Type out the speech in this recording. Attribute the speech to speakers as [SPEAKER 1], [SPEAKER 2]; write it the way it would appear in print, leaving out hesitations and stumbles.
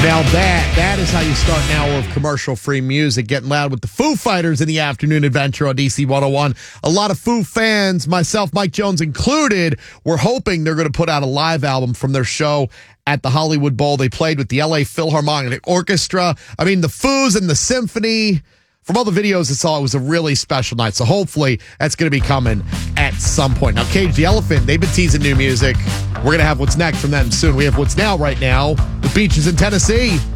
[SPEAKER 1] Now that is how you start an hour of commercial-free music, getting loud with the Foo Fighters in the afternoon adventure on DC 101. A lot of Foo fans, myself, Mike Jones included, were hoping they're going to put out a live album from their show at the Hollywood Bowl. They played with the LA Philharmonic Orchestra. I mean, the Foos and the symphony. From all the videos I saw, it was a really special night. So hopefully that's going to be coming at some point. Now, Cage the Elephant, they've been teasing new music. We're going to have what's next from them soon. We have what's now right now. The Beaches in Tennessee.